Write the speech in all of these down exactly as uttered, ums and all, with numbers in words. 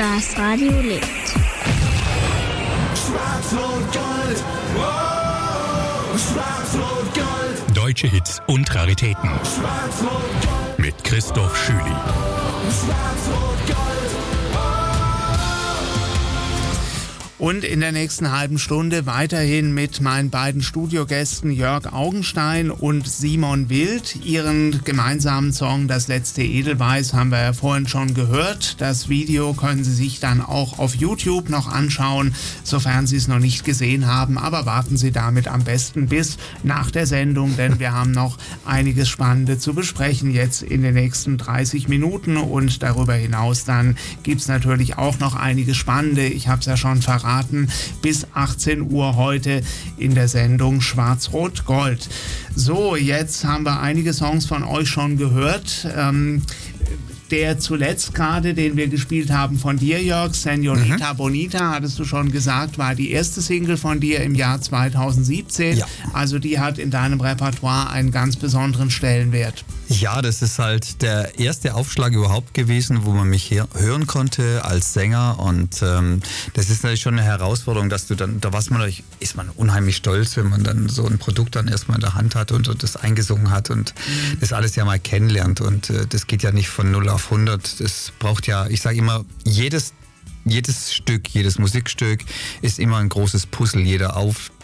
Das Radio lebt. Schwarz-Rot-Gold, wow, Schwarz-Rot-Gold. Deutsche Hits und Raritäten. Schwarz-Rot-Gold. Mit Christoph Schüli. Schwarz-Rot-Gold. Und in der nächsten halben Stunde weiterhin mit meinen beiden Studiogästen Jörg Augenstein und Simon Wild. Ihren gemeinsamen Song Das letzte Edelweiß haben wir ja vorhin schon gehört. Das Video können Sie sich dann auch auf YouTube noch anschauen, sofern Sie es noch nicht gesehen haben. Aber warten Sie damit am besten bis nach der Sendung, denn wir haben noch einiges Spannendes zu besprechen jetzt in den nächsten dreißig Minuten. Und darüber hinaus dann gibt es natürlich auch noch einiges Spannende. Ich habe es ja schon verraten. Bis achtzehn Uhr heute in der Sendung Schwarz-Rot-Gold. So, jetzt haben wir einige Songs von euch schon gehört. Ähm, der zuletzt gerade, den wir gespielt haben von dir, Jörg, Señorita mhm. Bonita, hattest du schon gesagt, war die erste Single von dir im Jahr zweitausendsiebzehn. Ja. Also die hat in deinem Repertoire einen ganz besonderen Stellenwert. Ja, das ist halt der erste Aufschlag überhaupt gewesen, wo man mich her- hören konnte als Sänger, und ähm, das ist natürlich schon eine Herausforderung, dass du dann, da was man natürlich, ist man unheimlich stolz, wenn man dann so ein Produkt dann erstmal in der Hand hat und, und das eingesungen hat und mhm. das alles ja mal kennenlernt, und äh, das geht ja nicht von null auf hundert, das braucht ja, ich sage immer, jedes, jedes Stück, jedes Musikstück ist immer ein großes Puzzle, jeder Auftrag,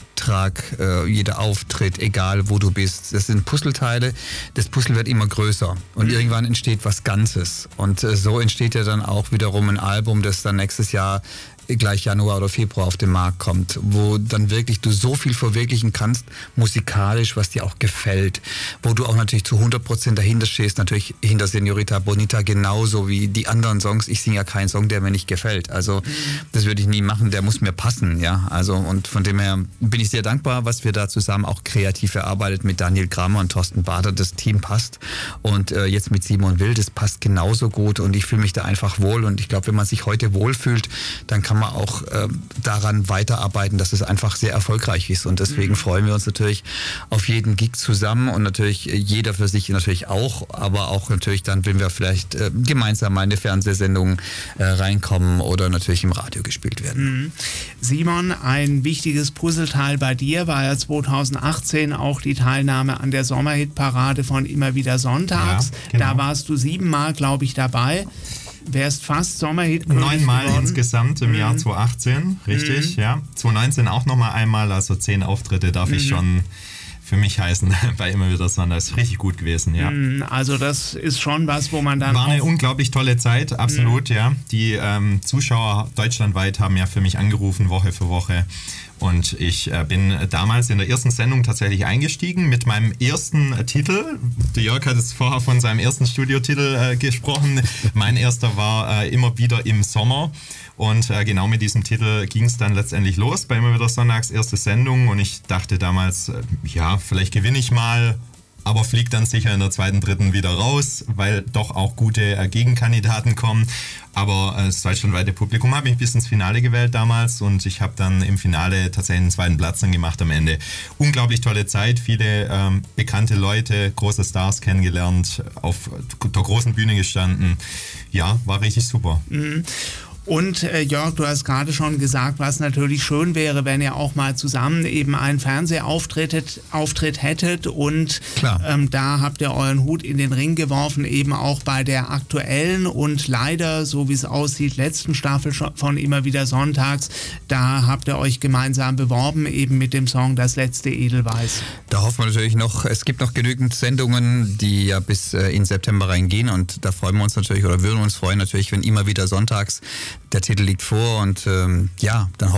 Äh, jeder Auftritt, egal wo du bist. Das sind Puzzleteile. Das Puzzle wird immer größer und mhm. irgendwann entsteht was Ganzes. Und äh, so entsteht ja dann auch wiederum ein Album, das dann nächstes Jahr gleich Januar oder Februar auf den Markt kommt, wo dann wirklich du so viel verwirklichen kannst, musikalisch, was dir auch gefällt, wo du auch natürlich zu hundert Prozent dahinter stehst, natürlich hinter Señorita Bonita genauso wie die anderen Songs. Ich singe ja keinen Song, der mir nicht gefällt. Also mhm. das würde ich nie machen, der muss mir passen, ja. Also, und von dem her bin ich sehr dankbar, was wir da zusammen auch kreativ erarbeitet mit Daniel Kramer und Thorsten Bader. Das Team passt, und äh, jetzt mit Simon Wild, das passt genauso gut, und ich fühle mich da einfach wohl, und ich glaube, wenn man sich heute wohlfühlt, dann kann man auch äh, daran weiterarbeiten, dass es einfach sehr erfolgreich ist, und deswegen mhm. freuen wir uns natürlich auf jeden Gig zusammen, und natürlich jeder für sich natürlich auch, aber auch natürlich dann, wenn wir vielleicht äh, gemeinsam mal in eine Fernsehsendung äh, reinkommen oder natürlich im Radio gespielt werden. Mhm. Simon, ein wichtiges Puzzleteil bei dir war ja zweitausendachtzehn auch die Teilnahme an der Sommerhitparade von Immer wieder Sonntags. Ja, genau. Da warst du siebenmal, glaube ich, dabei. Wärst fast Sommerhit Neunmal geworden. Insgesamt im mhm. Jahr zweitausendachtzehn, richtig, mhm. ja. zweitausendneunzehn auch nochmal einmal, also zehn Auftritte darf mhm. ich schon für mich heißen, bei Immer wieder Sonntag. Das ist richtig gut gewesen, ja. Also das ist schon was, wo man dann War eine unglaublich tolle Zeit, absolut, mhm. ja. Die ähm, Zuschauer deutschlandweit haben ja für mich angerufen, Woche für Woche. Und ich äh, bin damals in der ersten Sendung tatsächlich eingestiegen mit meinem ersten äh, Titel. Der Jörg hat es vorher von seinem ersten Studiotitel äh, gesprochen. Mein erster war äh, Immer wieder im Sommer. Und äh, genau mit diesem Titel ging es dann letztendlich los bei Immer wieder Sonntags, erste Sendung. Und ich dachte damals, äh, ja, vielleicht gewinne ich mal, aber fliegt dann sicher in der zweiten, dritten wieder raus, weil doch auch gute äh, Gegenkandidaten kommen. Aber äh, das deutschlandweite Publikum hat mich bis ins Finale gewählt damals, und ich habe dann im Finale tatsächlich einen zweiten Platz dann gemacht am Ende. Unglaublich tolle Zeit, viele ähm, bekannte Leute, große Stars kennengelernt, auf der großen Bühne gestanden. Ja, war richtig super. Mhm. Und äh, Jörg, du hast gerade schon gesagt, was natürlich schön wäre, wenn ihr auch mal zusammen eben einen Fernsehauftritt Auftritt hättet, und ähm, da habt ihr euren Hut in den Ring geworfen, eben auch bei der aktuellen und leider, so wie es aussieht, letzten Staffel von Immer wieder Sonntags. Da habt ihr euch gemeinsam beworben, eben mit dem Song Das letzte Edelweiß. Da hoffen wir natürlich noch, es gibt noch genügend Sendungen, die ja bis äh, in September reingehen, und da freuen wir uns natürlich, oder würden uns freuen natürlich, wenn Immer wieder Sonntags der Titel liegt vor, und ähm, ja, dann